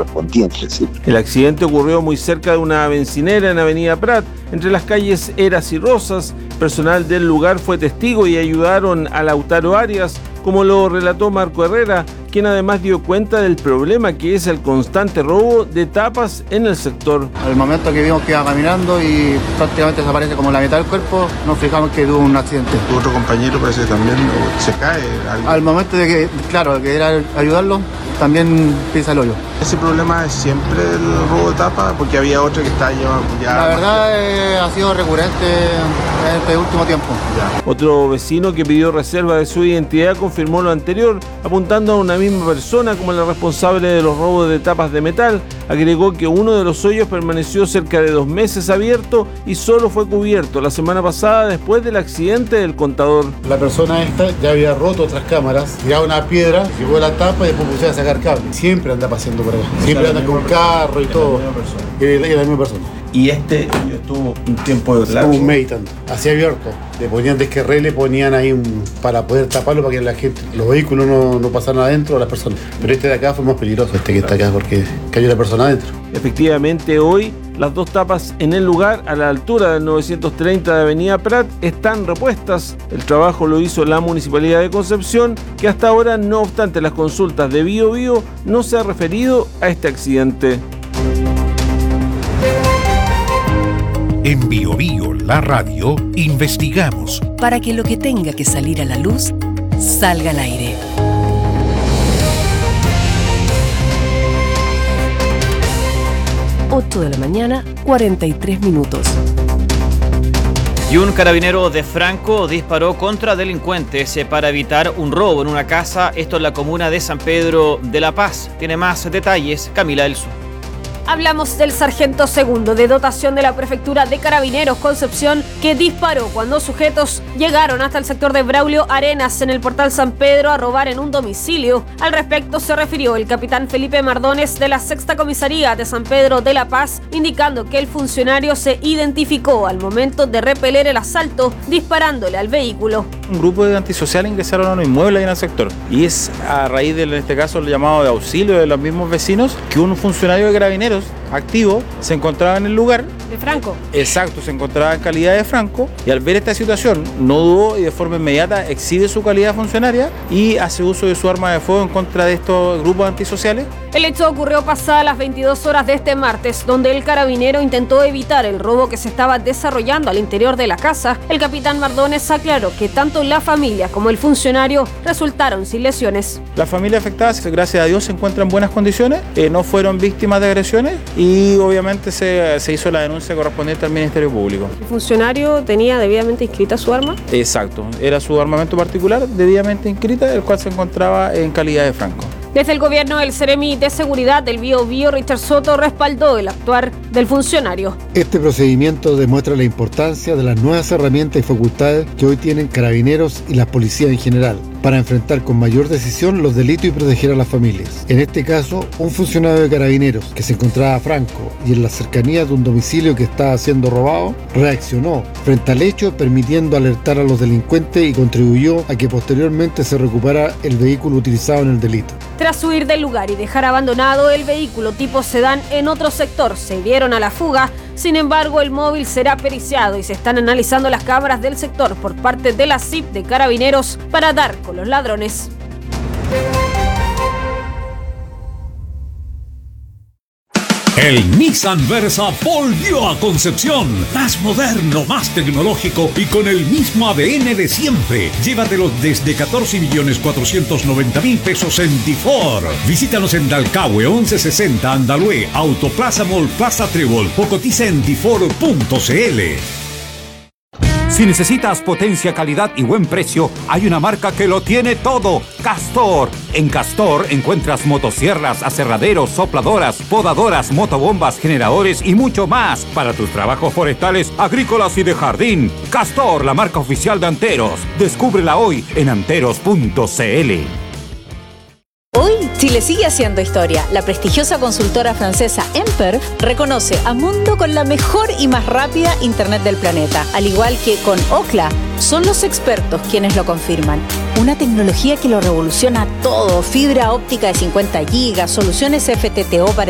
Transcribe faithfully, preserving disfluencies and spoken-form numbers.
correspondientes. ¿Sí? El accidente ocurrió muy cerca de una bencinera en Avenida Prat, entre las calles Heras y Rosas. Personal del lugar fue testigo y ayudaron a Lautaro Arias, como lo relató Marco Herrera, quien además dio cuenta del problema que es el constante robo de tapas en el sector. Al momento que vimos que iba caminando y prácticamente desaparece como la mitad del cuerpo, nos fijamos que tuvo un accidente. Tu otro compañero parece que también se cae. Algo. Al momento de que, claro, que era ayudarlo, también pisa el hoyo. ¿Ese problema es siempre el robo de tapa? Porque había otro que está llevando ya... La verdad eh, ha sido recurrente en este último tiempo. Ya. Otro vecino que pidió reserva de su identidad confirmó lo anterior, apuntando a una misma persona como la responsable de los robos de tapas de metal. Agregó que uno de los hoyos permaneció cerca de dos meses abierto y solo fue cubierto la semana pasada después del accidente del contador. La persona esta ya había roto otras cámaras, tiraba una piedra, llegó la tapa y después pusieron a sacar cable. Siempre anda paseando por acá. Siempre anda con carro y todo. Y la misma persona. Y este estuvo un tiempo de largo. Estuvo un mes y tanto, así abierto. Le ponían descarril, le ponían ahí un, para poder taparlo para que la gente, los vehículos no, no pasaran adentro a las personas. Pero este de acá fue más peligroso, este que está acá, porque cayó la persona adentro. Efectivamente, hoy las dos tapas en el lugar, a la altura del novecientos treinta de Avenida Prat, están repuestas. El trabajo lo hizo la Municipalidad de Concepción, que hasta ahora, no obstante las consultas de Bío Bío, no se ha referido a este accidente. En Bío Bío, la radio, investigamos para que lo que tenga que salir a la luz, salga al aire. ocho de la mañana, cuarenta y tres minutos. Y un carabinero de Franco disparó contra delincuentes para evitar un robo en una casa, esto en la comuna de San Pedro de la Paz. Tiene más detalles Camila Elso. Hablamos del sargento segundo de dotación de la Prefectura de Carabineros Concepción, que disparó cuando sujetos llegaron hasta el sector de Braulio Arenas en el portal San Pedro a robar en un domicilio. Al respecto se refirió el capitán Felipe Mardones de la Sexta Comisaría de San Pedro de la Paz, indicando que el funcionario se identificó al momento de repeler el asalto disparándole al vehículo. Un grupo de antisociales ingresaron a un inmueble ahí en el sector y es a raíz de, en este caso, el llamado de auxilio de los mismos vecinos que un funcionario de Carabineros activo se encontraba en el lugar. ¿De Franco? Exacto, se encontraba en calidad de Franco y al ver esta situación no dudó y de forma inmediata exhibe su calidad funcionaria y hace uso de su arma de fuego en contra de estos grupos antisociales. El hecho ocurrió pasadas las veintidós horas de este martes, donde el carabinero intentó evitar el robo que se estaba desarrollando al interior de la casa. El capitán Mardones aclaró que tanto la familia como el funcionario resultaron sin lesiones. La familia afectada, gracias a Dios, se encuentra en buenas condiciones, eh, no fueron víctimas de agresiones y obviamente se, se hizo la denuncia correspondiente al Ministerio Público. ¿El funcionario tenía debidamente inscrita su arma? Exacto, era su armamento particular debidamente inscrita, el cual se encontraba en calidad de Franco. Desde el gobierno, el Seremi de Seguridad del Bío Bío, Richard Soto, respaldó el actuar del funcionario. Este procedimiento demuestra la importancia de las nuevas herramientas y facultades que hoy tienen carabineros y las policías en general para enfrentar con mayor decisión los delitos y proteger a las familias. En este caso, un funcionario de carabineros que se encontraba franco y en las cercanías de un domicilio que estaba siendo robado, reaccionó frente al hecho, permitiendo alertar a los delincuentes y contribuyó a que posteriormente se recuperara el vehículo utilizado en el delito. Tras huir del lugar y dejar abandonado el vehículo tipo sedán en otro sector, se dieron a la fuga. Sin embargo, el móvil será periciado y se están analizando las cámaras del sector por parte de la C I P de Carabineros para dar con los ladrones. El Nissan Versa volvió a Concepción. Más moderno, más tecnológico y con el mismo A D N de siempre. Llévatelo desde catorce millones cuatrocientos noventa mil pesos en Tifor. Visítanos en Dalcahue once sesenta Andalue, Autoplaza Mall Plaza Trébol o cotiza en tifor punto cl. Si necesitas potencia, calidad y buen precio, hay una marca que lo tiene todo. Castor. En Castor encuentras motosierras, aserraderos, sopladoras, podadoras, motobombas, generadores y mucho más para tus trabajos forestales, agrícolas y de jardín. Castor, la marca oficial de Anteros. Descúbrela hoy en anteros punto cl. Hoy, Chile sigue haciendo historia. La prestigiosa consultora francesa Emper reconoce a Mundo con la mejor y más rápida Internet del planeta. Al igual que con Ookla, son los expertos quienes lo confirman. Una tecnología que lo revoluciona todo. Fibra óptica de cincuenta gigas, soluciones F T T O para